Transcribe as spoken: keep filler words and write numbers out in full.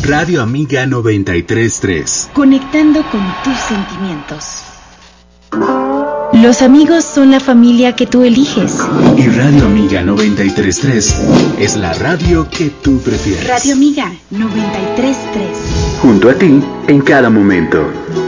Radio Amiga noventa y tres punto tres. Conectando con tus sentimientos. Los amigos son la familia que tú eliges. Y Radio Amiga noventa y tres punto tres es la radio que tú prefieres. Radio Amiga noventa y tres punto tres. Junto a ti en cada momento.